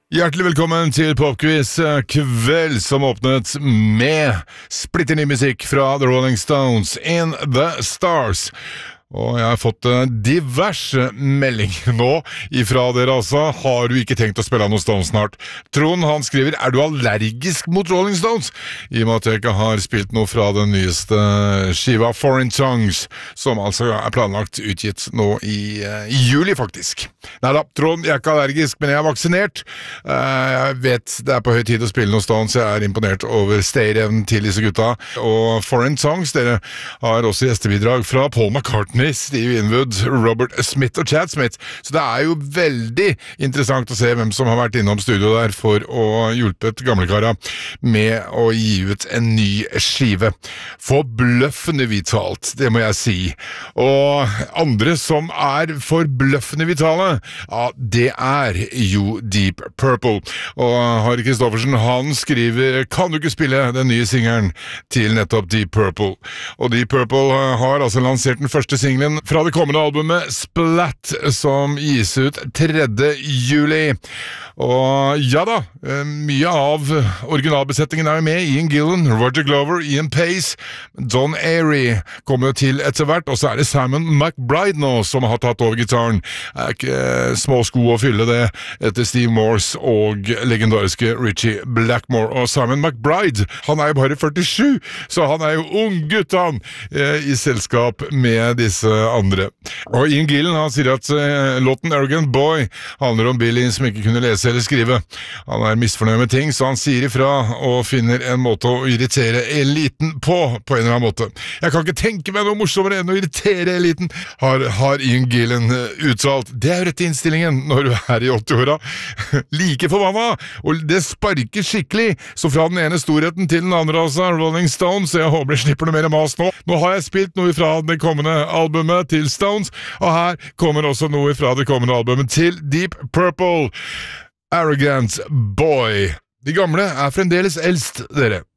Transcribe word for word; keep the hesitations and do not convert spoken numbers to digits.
Hjertelig velkommen til Popquiz kveld som åpnet med splitter ny musikk fra The Rolling Stones, In the Stars. Og jeg har fått diverse meldinger nå ifra dere altså. Har du ikke tenkt å spille noe Stones snart? Trond, han skriver, er du allergisk mot Rolling Stones? I og med at jeg ikke har spilt noe fra den nyeste skiva Foreign Tongues, som altså er planlagt utgitt nå i, uh, i juli faktisk. Neida, Trond, jeg er ikke allergisk, men jeg er vaksinert. Uh, jeg vet det er på høy tid å spille noe Stones. Jeg er imponert over stayerevnen til disse gutta. Og Foreign Tongues, dere har også gjestebidrag fra Paul McCartney, Steve Winwood, Robert Smith og Chad Smith, så det er jo veldig interessant å se hvem som har vært innom studio der for å hjulpet gamlekara med å gi ut en ny skive. Forbløffende vitalt, det må jeg si. Og andre som er forbløffende vitale, ja, det er jo Deep Purple. Og Harry Kristoffersen, han skriver, kan du ikke spille den nye singeren til nettopp Deep Purple? Og Deep Purple har altså lansert den første singelen fra det kommende albumet Splat, som gis ut tredje juli. Og ja da, mye av originalbesetningen er med. Ian Gillan, Roger Glover, Ian Pace, Don Airey kommer jo til etter hvert, og så er det Simon McBride nå som har tatt over gitaren. Det er ikke små sko å fylle det etter Steve Morse og legendariske Richie Blackmore. Og Simon McBride, han er jo bare førtisju, så han er jo ung gutt han, i selskap med disse andre. Og Ian Gillan, han sier at uh, låten Arrogant Boy handler om Billy som ikke kunne lese eller skrive. Han er misfornøyd med ting, så han sier ifra og finner en måte å irritere eliten på, på en eller annen måte. Jeg kan ikke tenke meg noe morsommere enn å irritere eliten, har, har Ian Gillan uh, uttalt. Det er jo rett i innstillingen når du er i åtti-åra. Like forbanna, og det sparker skikkelig, så fra den ene storheten til den andre altså, Rolling Stones, så jeg håper jeg slipper noe mer mas nå. Nå har jeg spilt noe fra det kommende albumet til Stones, og her kommer også noe fra det kommende albumet til Deep Purple, Arrogant Boy. De gamle er fremdeles eldst, dere.